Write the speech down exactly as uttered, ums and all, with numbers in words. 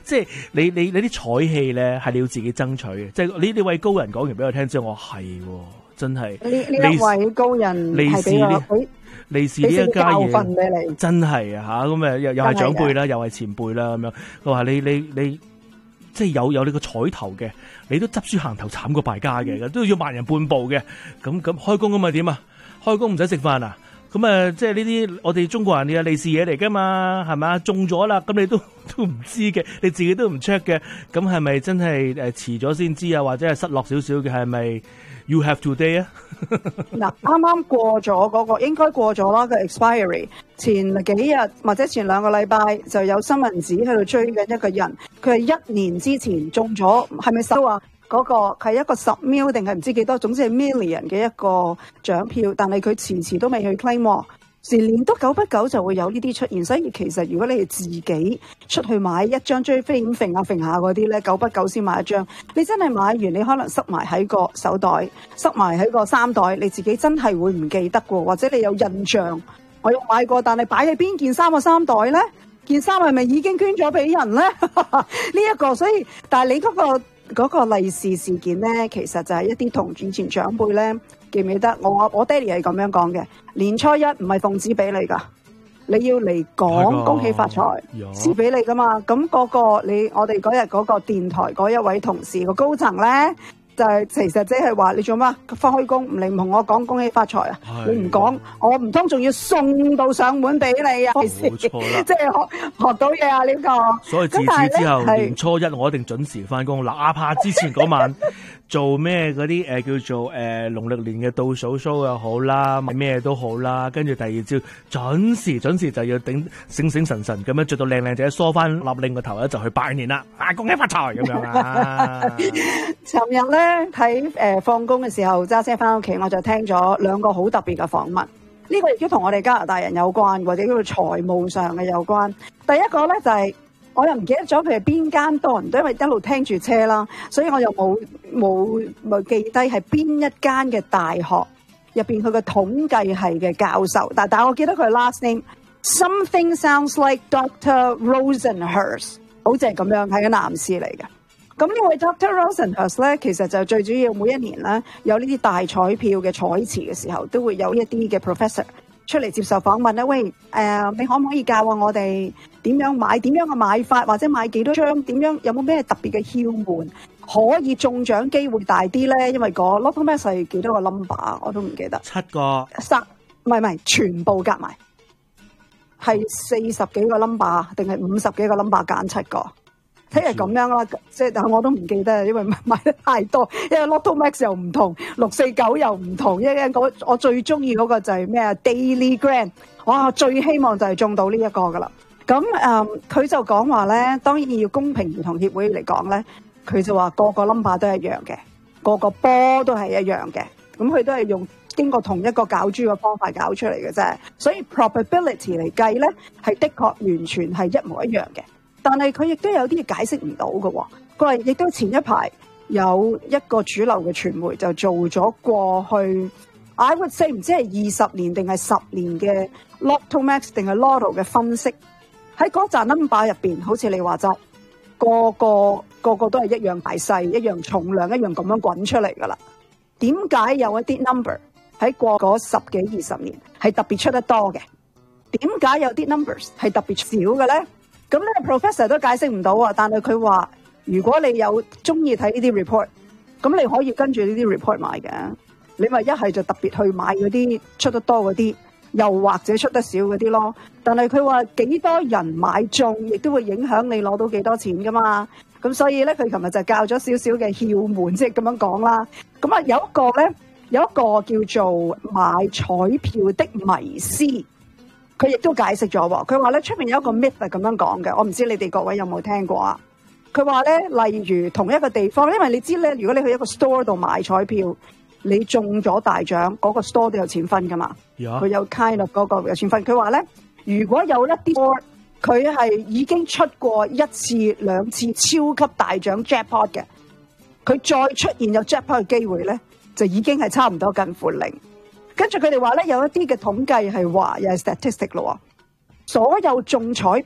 即係你你你啲彩戲咧係你要自己爭取嘅，即係呢呢位高人講完俾我聽之後，我係真係呢呢一位高人係俾我利是呢一家嘢俾你， 真係啊吓，咁誒又又係長輩啦，又係前輩啦咁樣。佢話你你你即係有有你個彩頭嘅，你都執輸行頭慘過敗家嘅，都要慢人半步嘅。咁咁開工咁咪點啊？開工唔使食飯啊？咁啊，即係呢啲我哋中國人嘅利是嘢嚟噶嘛，係咪啊？中咗啦，咁你都都唔知嘅，你自己都唔 check 嘅，咁係咪真係誒遲咗先知啊？或者係失落少少嘅係咪 you have today 啊？ 嗱，啱啱過咗嗰個，應該過咗啦個 expiry。前幾日或者前兩個禮拜就有新聞紙喺度追緊一個人，佢係一年之前中咗，係咪收啊？嗰個係一個十 mil 定係唔知幾多，總之係 million 嘅一個獎票，但係佢遲遲都未去 claim 喎。時年都久不久就會有呢啲出現，所以其實如果你係自己出去買一張追飛咁揈下揈下嗰啲咧，久不久先買一張。你真係買完，你可能塞埋喺個手袋，塞埋喺個衫袋，你自己真係會唔記得喎，或者你有印象，我有買過，但係擺喺邊件衫個衫袋咧？件衫係咪已經捐咗俾人咧？呢一個，所以但係你嗰個。嗰個利是事件咧，其實就係一啲同以前長輩咧，記唔記得？我我爹哋係咁樣講嘅，年初一唔係奉旨俾你噶，你要嚟講恭喜發財，是俾你噶嘛。咁嗰個你我哋嗰日嗰個電台嗰一位同事個高層咧，就係其實即係話你做乜返開工唔嚟同我講恭喜發財啊？你唔講，我唔通仲要送到上門俾你啊？冇錯啦，即係學學到嘢啊！呢個， 所以自此之後年初一我一定準時返工，哪怕之前嗰晚做咩嗰啲誒叫做誒農曆年嘅倒數 show 又好啦，咩都好啦，跟住第二朝準時準時就要頂醒醒神神咁樣着到靚靚仔，梳翻立領個頭咧就去拜年啦！啊，恭喜發財咁樣啊！ 尋日咧。喺誒放工嘅時候揸車翻屋企，我就聽咗兩個好特別嘅訪問。呢、這個亦都同我哋加拿大人有關，或者叫做財務上嘅有關。第一個咧就係、是、我又唔記得咗佢係邊間多倫多，因為一路聽住車啦，所以我又冇冇冇記低係邊一間嘅大學入邊佢嘅統計系嘅教授。但但係我記得佢 last name something sounds like Doctor Rosenhurst， 好似係咁樣，係個男士嚟嘅。咁呢位 Doctor Rosenhurst 咧，其實就最主要每一年咧有呢啲大彩票嘅彩池嘅時候，都會有一啲嘅 professor 出嚟接受訪問咧。喂，誒、呃，你可唔可以教下我哋點樣買？點樣嘅買法，或者買幾多張？點樣有冇咩特別嘅竅門可以中獎機會大啲咧？因為個 Lotto Max 係幾多個 number 我都唔記得。 七個。十， 唔係唔係，全部夾埋係四十幾個 number 定係五十幾個 number 揀七個。睇係咁樣啦，即係但係我都唔記得，因為買得太多，因為 Lotto Max 又唔同，六四九又唔同，因為我我最中意嗰個就係咩啊 Daily Grand， 哇，最希望就係中到呢一個噶啦。咁誒，佢、嗯、就講話咧，當然要公平兒童協會嚟講咧，佢就話個個 number 都係一樣嘅，個個波都係一樣嘅，咁佢都係用經過同一個攪珠嘅方法搞出嚟嘅啫，所以 probability 嚟計咧，係的確完全係一模一樣嘅。但係佢亦都有啲嘢解釋唔到嘅，佢話亦都前一排有一個主流嘅傳媒就做咗過去 I would say 唔知係二十年定係十年嘅 Lotto Max 定係 Lotto 嘅分析，喺嗰紮 number 入邊，好似你話齋，個個個個都係一樣大細、一樣重量、一樣咁樣滾出嚟噶啦。點解有一啲 number 喺過嗰十幾二十年係特別出得多嘅？點解有啲 numbers 係特別少嘅咧？咁呢個 professor 都解釋唔到啊，但係佢話如果你有中意睇呢啲 report，咁你可以跟住呢啲 report 買嘅。你咪一係就特別去買嗰啲出得多嗰啲，又或者出得少嗰啲咯。但係佢話幾多人買中，亦都會影響你攞到幾多錢噶嘛。咁所以咧，佢琴日就教咗少少嘅竅門，即係咁樣講啦。咁啊，有一個咧，有一個叫做買彩票的迷思。佢亦都解釋咗喎，佢話咧出面有一個 myth 係咁樣講嘅，我唔知你哋各位有冇聽過啊？佢話咧，例如同一個地方，因為你知咧，如果你去一個 store 度買彩票，你中咗大獎，嗰個 store 都有錢分噶嘛，佢 Yeah. 有 kind of 嗰個有錢分。佢話咧，如果有一啲 store 佢係已經出過一次兩次超級大獎 jackpot 嘅，佢再出現有 jackpot 嘅機會咧，就已經係差唔多近乎零。跟住佢哋話咧，有一啲嘅統計係話又係 statistic 咯，所有中彩